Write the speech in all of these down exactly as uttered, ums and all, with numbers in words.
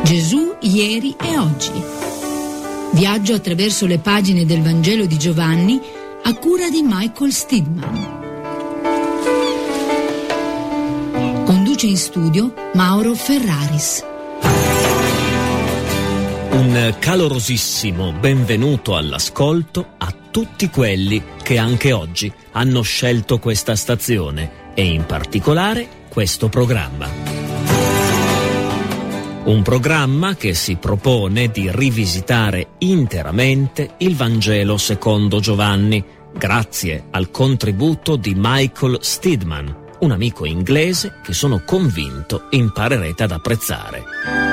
Gesù ieri e oggi. Viaggio attraverso le pagine del Vangelo di Giovanni a cura di Michael Steadman. Conduce in studio Mauro Ferraris. Un calorosissimo benvenuto all'ascolto a tutti quelli che anche oggi hanno scelto questa stazione e in particolare questo programma. Un programma che si propone di rivisitare interamente il Vangelo secondo Giovanni, grazie al contributo di Michael Steadman, un amico inglese che sono convinto imparerete ad apprezzare.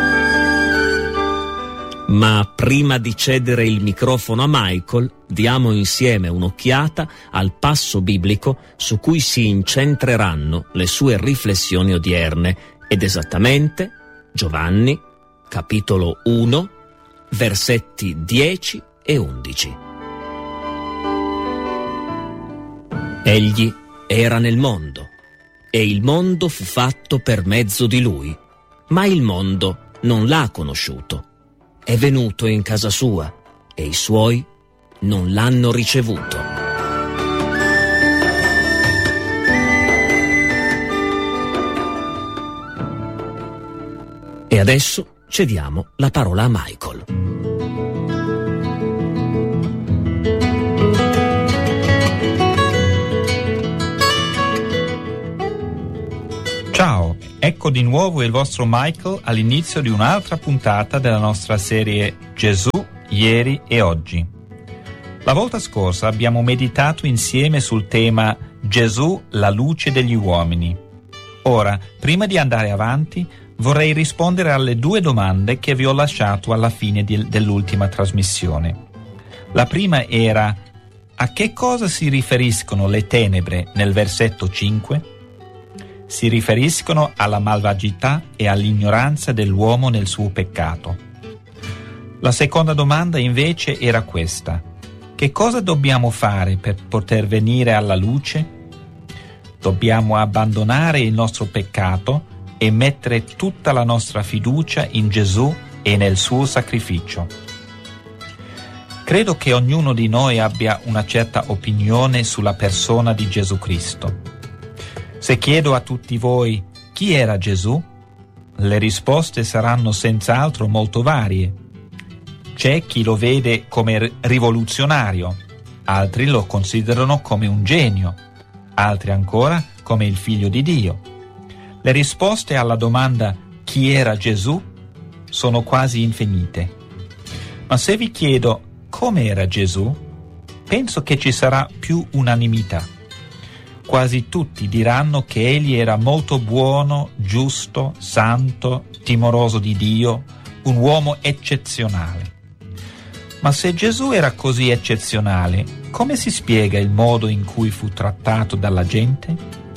Ma prima di cedere il microfono a Michael, diamo insieme un'occhiata al passo biblico su cui si incentreranno le sue riflessioni odierne, ed esattamente Giovanni, capitolo uno, versetti dieci e undici. Egli era nel mondo, e il mondo fu fatto per mezzo di lui, ma il mondo non l'ha conosciuto. È venuto in casa sua, e i suoi non l'hanno ricevuto. E adesso cediamo la parola a Michael. Ciao, ecco di nuovo il vostro Michael all'inizio di un'altra puntata della nostra serie Gesù, ieri e oggi. La volta scorsa abbiamo meditato insieme sul tema Gesù, la luce degli uomini. Ora, prima di andare avanti, vorrei rispondere alle due domande che vi ho lasciato alla fine di, dell'ultima trasmissione. La prima era: a che cosa si riferiscono le tenebre nel versetto cinque? Si riferiscono alla malvagità e all'ignoranza dell'uomo nel suo peccato. La seconda domanda invece era questa: che cosa dobbiamo fare per poter venire alla luce? Dobbiamo abbandonare il nostro peccato e mettere tutta la nostra fiducia in Gesù e nel suo sacrificio. Credo che ognuno di noi abbia una certa opinione sulla persona di Gesù Cristo. Se chiedo a tutti voi chi era Gesù, le risposte saranno senz'altro molto varie. C'è chi lo vede come rivoluzionario, altri lo considerano come un genio, altri ancora come il figlio di Dio. Le risposte alla domanda chi era Gesù sono quasi infinite. Ma se vi chiedo come era Gesù, penso che ci sarà più unanimità. Quasi tutti diranno che egli era molto buono, giusto, santo, timoroso di Dio, un uomo eccezionale. Ma se Gesù era così eccezionale, come si spiega il modo in cui fu trattato dalla gente?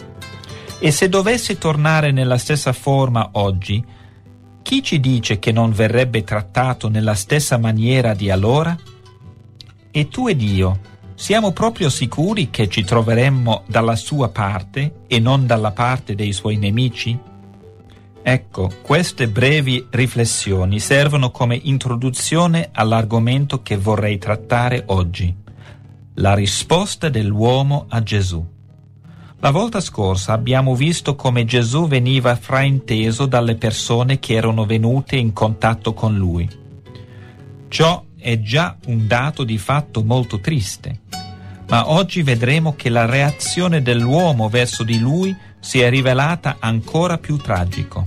E se dovesse tornare nella stessa forma oggi, chi ci dice che non verrebbe trattato nella stessa maniera di allora? E tu ed io siamo proprio sicuri che ci troveremmo dalla sua parte e non dalla parte dei suoi nemici? Ecco, queste brevi riflessioni servono come introduzione all'argomento che vorrei trattare oggi: la risposta dell'uomo a Gesù. La volta scorsa abbiamo visto come Gesù veniva frainteso dalle persone che erano venute in contatto con lui. Ciò è già un dato di fatto molto triste, ma oggi vedremo che la reazione dell'uomo verso di lui si è rivelata ancora più tragico.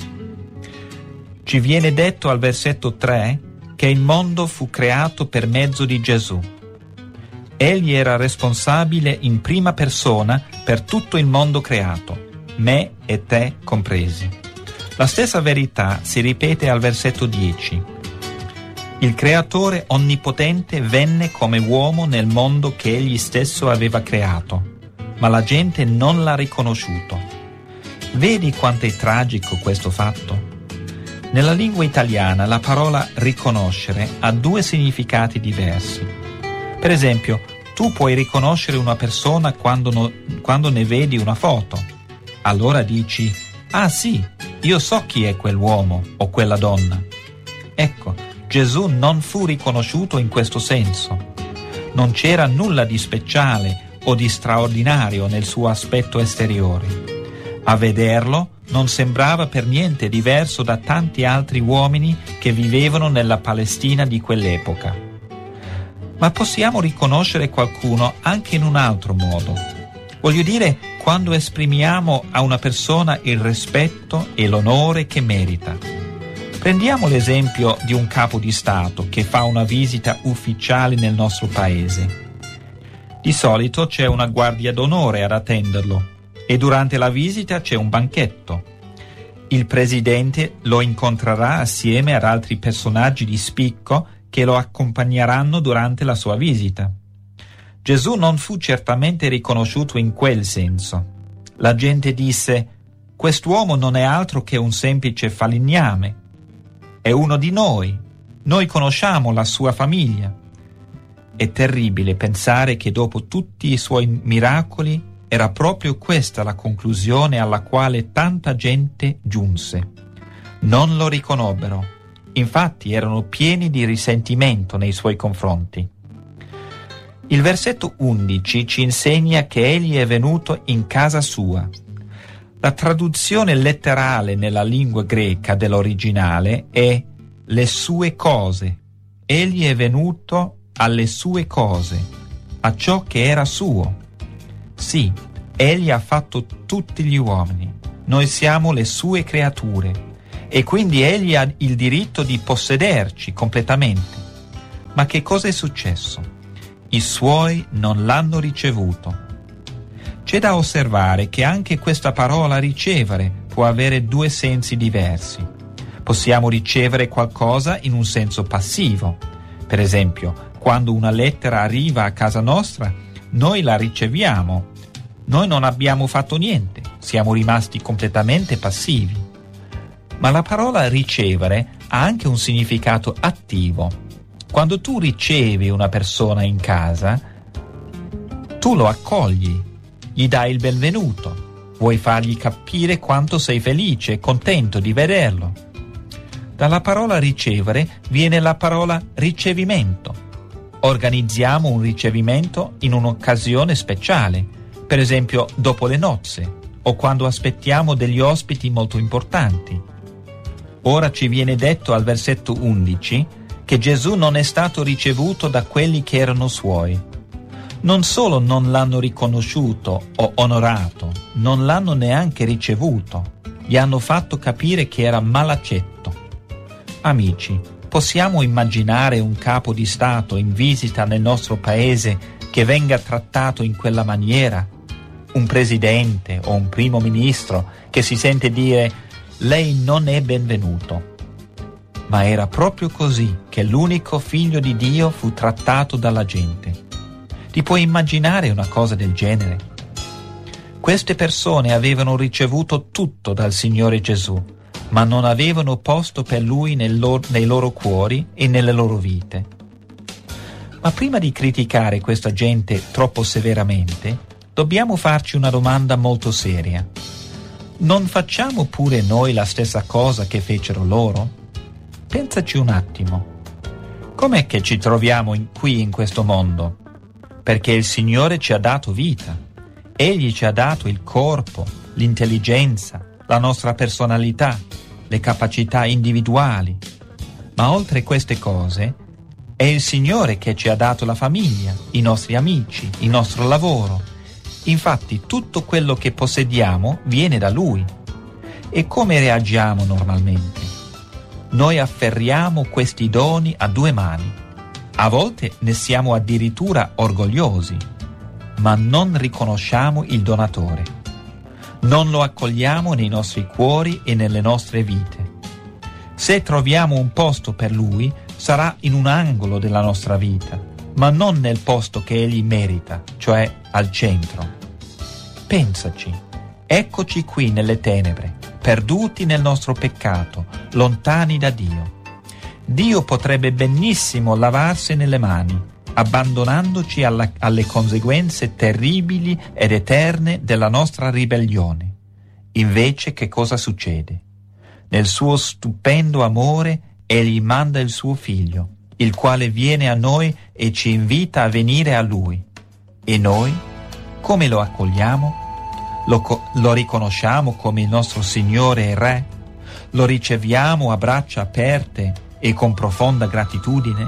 Ci viene detto al versetto tre che il mondo fu creato per mezzo di Gesù. Egli era responsabile in prima persona per tutto il mondo creato, me e te compresi. La stessa verità si ripete al versetto dieci. Il Creatore onnipotente venne come uomo nel mondo che egli stesso aveva creato, ma la gente non l'ha riconosciuto. Vedi quanto è tragico questo fatto? Nella lingua italiana la parola riconoscere ha due significati diversi. Per esempio, tu puoi riconoscere una persona quando, no, quando ne vedi una foto. Allora dici: ah sì, io so chi è quell'uomo o quella donna. Ecco, Gesù non fu riconosciuto in questo senso. Non c'era nulla di speciale o di straordinario nel suo aspetto esteriore. A vederlo non sembrava per niente diverso da tanti altri uomini che vivevano nella Palestina di quell'epoca. Ma possiamo riconoscere qualcuno anche in un altro modo. Voglio dire, quando esprimiamo a una persona il rispetto e l'onore che merita. Prendiamo l'esempio di un capo di Stato che fa una visita ufficiale nel nostro paese. Di solito c'è una guardia d'onore ad attenderlo e durante la visita c'è un banchetto. Il presidente lo incontrerà assieme ad altri personaggi di spicco che lo accompagneranno durante la sua visita. Gesù non fu certamente riconosciuto in quel senso. La gente disse: quest'uomo non è altro che un semplice falegname. È uno di noi. Noi conosciamo la sua famiglia. È terribile pensare che dopo tutti i suoi miracoli era proprio questa la conclusione alla quale tanta gente giunse. Non lo riconobbero. Infatti erano pieni di risentimento nei suoi confronti. Il versetto undici ci insegna che egli è venuto in casa sua. La traduzione letterale nella lingua greca dell'originale è le sue cose. Egli è venuto alle sue cose, a ciò che era suo. Sì, egli ha fatto tutti gli uomini. Noi siamo le sue creature e quindi egli ha il diritto di possederci completamente. Ma che cosa è successo? I suoi non l'hanno ricevuto. C'è da osservare che anche questa parola ricevere può avere due sensi diversi. Possiamo ricevere qualcosa in un senso passivo. Per esempio, quando una lettera arriva a casa nostra, noi la riceviamo. Noi non abbiamo fatto niente, siamo rimasti completamente passivi. Ma la parola ricevere ha anche un significato attivo. Quando tu ricevi una persona in casa, tu lo accogli, gli dai il benvenuto, vuoi fargli capire quanto sei felice e contento di vederlo. Dalla parola ricevere viene la parola ricevimento. Organizziamo un ricevimento in un'occasione speciale, per esempio dopo le nozze o quando aspettiamo degli ospiti molto importanti. Ora ci viene detto al versetto undici che Gesù non è stato ricevuto da quelli che erano suoi. Non solo non l'hanno riconosciuto o onorato, non l'hanno neanche ricevuto. Gli hanno fatto capire che era malacetto. Amici, possiamo immaginare un capo di Stato in visita nel nostro paese che venga trattato in quella maniera? Un presidente o un primo ministro che si sente dire: lei non è benvenuto. Ma era proprio così che l'unico figlio di Dio fu trattato dalla gente. Ti puoi immaginare una cosa del genere? Queste persone avevano ricevuto tutto dal Signore Gesù, ma non avevano posto per Lui nel loro, nei loro cuori e nelle loro vite. Ma prima di criticare questa gente troppo severamente, dobbiamo farci una domanda molto seria. Non facciamo pure noi la stessa cosa che fecero loro? Pensaci un attimo. Com'è che ci troviamo in, qui in questo mondo? Perché il Signore ci ha dato vita. Egli ci ha dato il corpo, l'intelligenza, la nostra personalità, le capacità individuali. Ma oltre queste cose, è il Signore che ci ha dato la famiglia, i nostri amici, il nostro lavoro. Infatti tutto quello che possediamo viene da Lui. E come reagiamo normalmente? Noi afferriamo questi doni a due mani. A volte ne siamo addirittura orgogliosi, ma non riconosciamo il donatore. Non lo accogliamo nei nostri cuori e nelle nostre vite. Se troviamo un posto per Lui, sarà in un angolo della nostra vita, ma non nel posto che Egli merita, cioè al centro. Pensaci, eccoci qui nelle tenebre, perduti nel nostro peccato, lontani da Dio. Dio potrebbe benissimo lavarsene le mani, abbandonandoci alla, alle conseguenze terribili ed eterne della nostra ribellione. Invece che cosa succede? Nel suo stupendo amore egli manda il suo figlio, il quale viene a noi e ci invita a venire a lui. E noi, come lo accogliamo? Lo, co- lo riconosciamo come il nostro Signore e Re? Lo riceviamo a braccia aperte e con profonda gratitudine?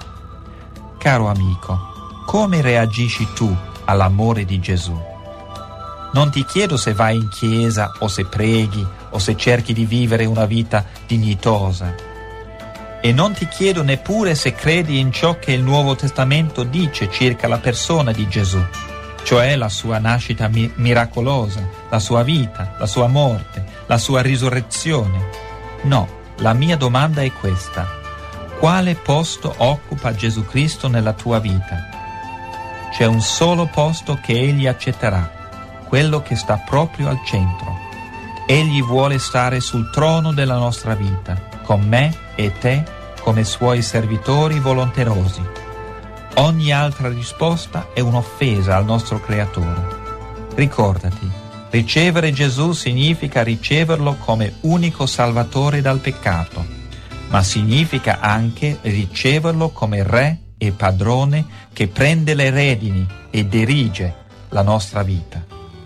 Caro amico, come reagisci tu all'amore di Gesù? Non ti chiedo se vai in chiesa o se preghi o se cerchi di vivere una vita dignitosa. E non ti chiedo neppure se credi in ciò che il Nuovo Testamento dice circa la persona di Gesù, cioè la sua nascita mi- miracolosa, la sua vita, la sua morte, la sua risurrezione. No, la mia domanda è questa: quale posto occupa Gesù Cristo nella tua vita? C'è un solo posto che Egli accetterà, quello che sta proprio al centro. Egli vuole stare sul trono della nostra vita, con me e te come suoi servitori volonterosi. Ogni altra risposta è un'offesa al nostro Creatore. Ricordati, ricevere Gesù significa riceverlo come unico Salvatore dal peccato, ma significa anche riceverlo come Re e Padrone che prende le redini e dirige la nostra vita.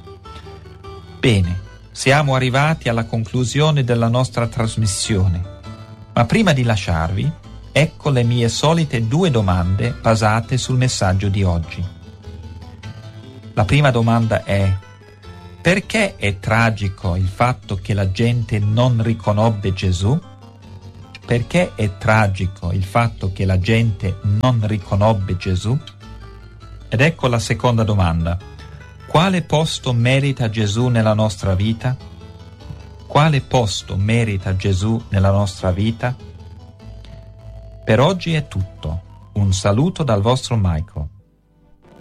Bene, siamo arrivati alla conclusione della nostra trasmissione, ma prima di lasciarvi, ecco le mie solite due domande basate sul messaggio di oggi. La prima domanda è: perché è tragico il fatto che la gente non riconobbe Gesù? Perché è tragico il fatto che la gente non riconobbe Gesù? Ed ecco la seconda domanda: quale posto merita Gesù nella nostra vita? Quale posto merita Gesù nella nostra vita? Per oggi è tutto. Un saluto dal vostro Michael.